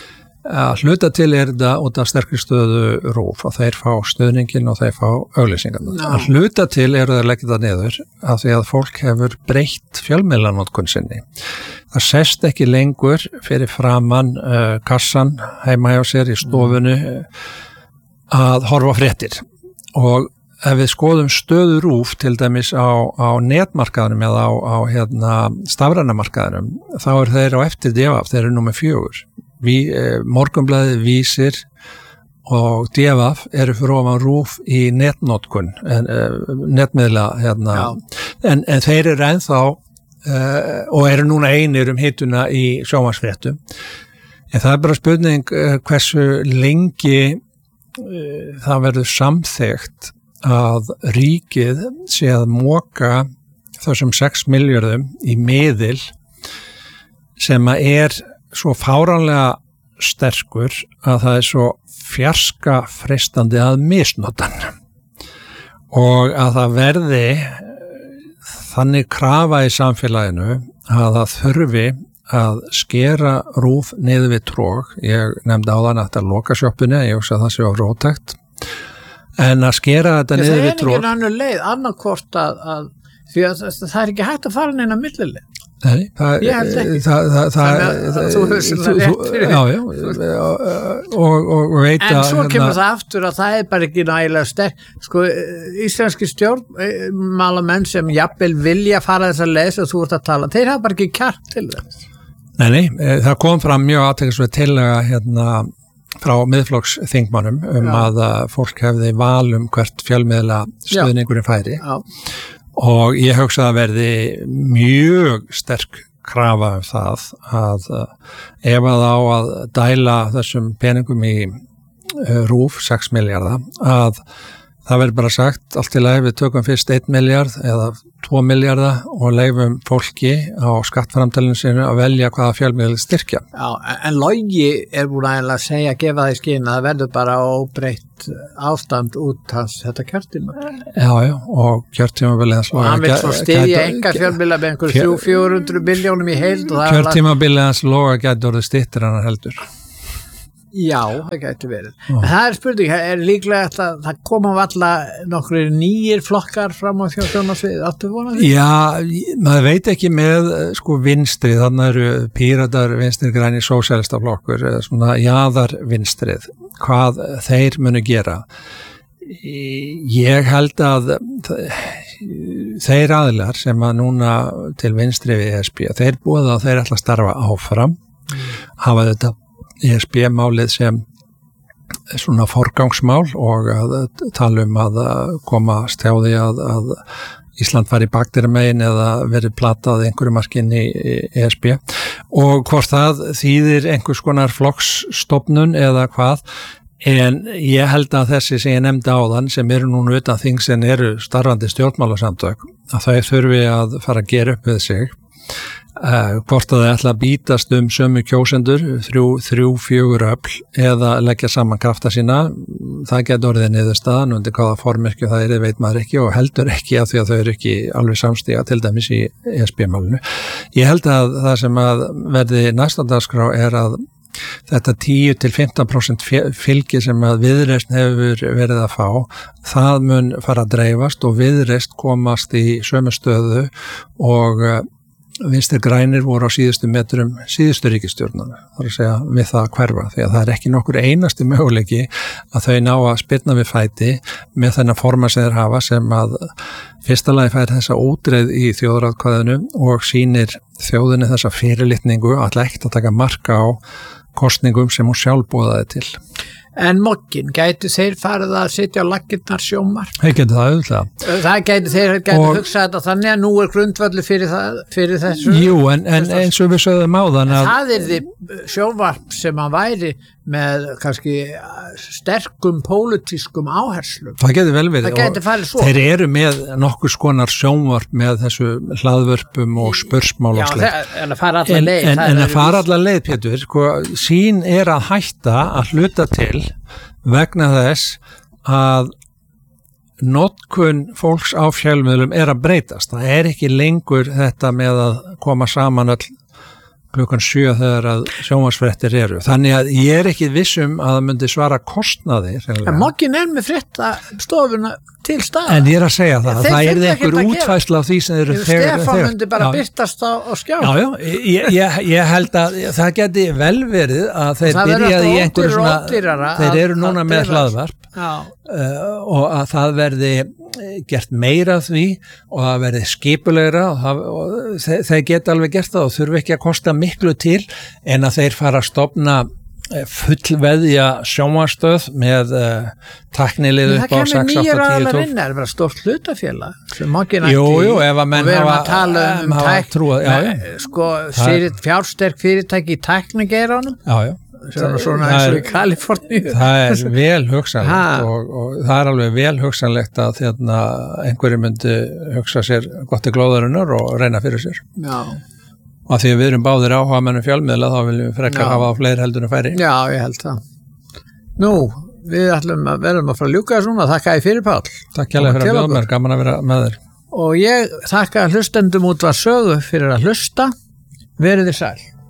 að hluta til er þetta út af sterkri stöðu RÚV og þeir fá stöðningin og þeir fá auglýsingarna. Að hluta til eru þeir leggja það niður af því að fólk hefur breytt fjölmiðlanotkun sinni. Það sest ekki lengur fyrir framan uh, kassan heima hjá sér í stofunni uh, að horfa fréttir og ef við skoðum stöðu RÚV til dæmis á, á netmarkaðunum eða á, á hérna, stafrænamarkaðunum þá er þeir á eftir D V A F, þeir eru númer fjögur. Vi, eh, Morgunblaðið, Vísir og D V A F eru fyrir ofan RÚV í netnotkun, en, eh, netmiðla hérna, en, en þeir eru ennþá eh, og eru núna einir um hituna í sjónvarpsfréttum. En það er bara spurning eh, hversu lengi eh, það verður samþykkt að ríkið sé að moka þessum sex milljörðum í miðil sem að er svo fáránlega sterkur að það er svo fjarska freistandi að misnota hann og að það verði þannig krafa í samfélaginu að það þurfi að skera RÚV niður við tróg. Ég nefndi áðan að þetta loka sjoppunni, ég hugsa að það sé á róttækt en að skera þetta niður við tróg. Það er ekki annar leið, annarkvort að, að því að það er ekki hægt að fara neina millileið. Nei, það, Ég held ekki. Það, það, það, Þannig að þú hefur svolítið rétt fyrir. Já, já, og, og veit að... En svo kemur það aftur að það er bara ekki nægilega sterk. Sko, íslenski stjórnmálamenn sem jafnvel vilja fara þess að lesa og þú ert að tala, þeir hafa bara ekki kjark til þess. Nei, nei, það kom fram mjög aðteklisverð tillaga hérna frá miðflokksþingmannum um já. Að fólk hefði val um hvert fjölmiðla stuðningurinn færi. Já. Og ég hugsa að verði mjög sterk krafa um það að ef að á að dæla þessum peningum í RÚV sex milljarða að það verður bara sagt allt í lagi við tökum fyrst einn milljarð eða tvo milljarða og leifum fólki á skattframtælinu sinu að velja hvaða fjölmiðl styrkja. Já, en Logi er búin að segja að gefa það í skyn að það verður bara óbreytt ástand út hans þetta kjörtímabil. Já, já, og kjörtímabilið hans loga. Og hann vil svo styðja enga fjölmiðla með einhverju þrjú til fjögur hundruð miljónum í heild. Kjörtímabilið hans loga gæti orðið styttir hann heldur. Já, það gæti verið. En það er spurning, er líklega að það koma alltaf nokkru nýjir flokkar fram á þjóðstjórnarsviðið, áttu vonað því? Já, maður veit ekki með sko vinstrið, þannig eru Píratar, Vinstri græni, sósíalistaflokkur, svona jaðar vinstrið, hvað þeir munu gera. Ég held að þeir aðilar sem að núna til vinstri við E S B, þeir búið að þeir ætla að starfa áfram, hafa þetta E S B-málið sem svona forgangsmál og að tala um að komast hjá því að, að Ísland var í bakdýramegin eða verið platað einhverju markinn í E S B og hvort það þýðir einhvers konar flokksstofnun eða hvað, en ég held að þessi sem ég nefndi áðan sem eru núna utan þings en eru starfandi stjórnmálasamtök að þau þurfi að fara að gera upp við sig. Uh, hvort að það ætla að bítast um sömu kjósendur, þrjú, þrjú, fjögur öfl eða leggja saman krafta sína, það getur orðið niðurstaðan undir hvaða formyrkju það er, veit maður ekki og heldur ekki að því að þau eru ekki alveg samstíga til dæmis í E S B-málinu. Ég held að það sem að verði næsta dagskrá er að þetta tíu til fimmtán prósent fylgi sem að Viðreisn hefur verið að fá, það mun fara að dreifast og Viðreisn komast í sömu stöðu og Vinstri grænir voru á síðustu metrum síðustu ríkisstjórnana, þar að segja við það að hverfa, því að það er ekki nokkur einasti möguleiki að þau ná að spyrna við fæti með þennan forma sem þeir hafa sem að fyrsta lagi fær þessa útreið í þjóðaratkvæðinu og sýnir þjóðinni þessa fyrirlitningu að ætla ekkert að taka marka á kostningum sem hún sjálf boðaði til. En Moggin, gætu þeir farið að sitja á laggirnar sjómar? Þeir gætu það auðvitað. Það gætu þeir gætu og... hugsað þetta þannig að nú er grundvöldu fyrir, það, fyrir þessu. Jú, en, en eins og við sögðum á þann að... Það er því sjónvarp sem að væri með kannski sterkum pólitískum áherslum. Það getur vel verið. Það getur farið svo. Þeir eru með nokkur skonar sjónvarp með þessu hlaðvörpum og spursmál og slið. Já, en að fara allar leið. En, en að fara allar leið, Pétur, sko, sín er að hætta að hluta til vegna þess að notkun fólks á fjölmiðlum er að breytast. Það er ekki lengur þetta með að koma saman öll klukkan sjö þegar að sjónvarpsfréttir eru. Þannig að ég er ekki vissum að það myndi svara kostnaði. En Moggin er með fréttastofuna til staða. En ég er að segja það. Það er einhver útfærsla á því sem eru þegar. Stefán myndi bara já. Byrtast á, á skjá. Já, já. Ég, ég, ég held að það geti vel verið að þeir byrjaði í einhverju svona, þeir eru núna með hlaðvarp uh, og að það verði gert meira af því og það verði skipulegra og, það, og þeir, þeir geta alveg gert það og þurfi ekki að kosta miklu til en að þeir fara að stofna fullveðja sjónvarpsstöð með uh, tæknilið upp á sex, átta, tíu, tólf. Það kemur nýjar aðlar inn, er verið stórt hlutafélag sem Moggin ætti. Jú, jú, ef að menn hafa... Og við erum að tala um, um tæk, með, sko, fyrir, fjársterk fyrirtæki í tækningeiranum. Já, já. Svona, svona eins og í Kaliforníu. Það er vel hugsanlegt og, og það er alveg vel hugsanlegt að þérna, einhverju myndi hugsa sér gott í glóðarinnar og reyna fyrir sér. Já. Og því að við erum báðir áhuga mennum fjölmiðla þá viljum við frekar hafa á fleiri heldur en færi. Já, ég held það. Nú, við ætlum að verðum að fara að ljúka þessu núna. Þakka þér fyrir, Páll. Takk hérlega fyrir að bjóða mér, gaman að vera með þér. Og ég þakka hlustendum út var sögu fyrir að hlusta. Verið þér sæl.